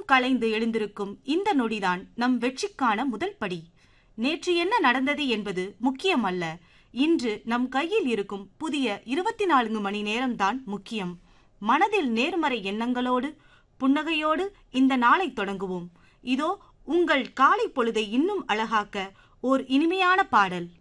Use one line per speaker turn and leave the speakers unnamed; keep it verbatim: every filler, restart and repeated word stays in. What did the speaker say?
களைந்து எழுந்திருக்கும் இந்த நொடிதான் நம் வெற்றிக்கான முதல் படி. நேற்று என்ன நடந்தது என்பது முக்கியமல்ல, இன்று நம் கையில் இருக்கும் புதிய இருபத்தி நான்கு மணி நேரம்தான் முக்கியம். மனதில் நேர்மறை எண்ணங்களோடு புன்னகையோடு இந்த நாளை தொடங்குவோம். இதோ உங்கள் காலை பொழுதை இன்னும் அழகாக்க ஓர் இனிமையான பாடல்.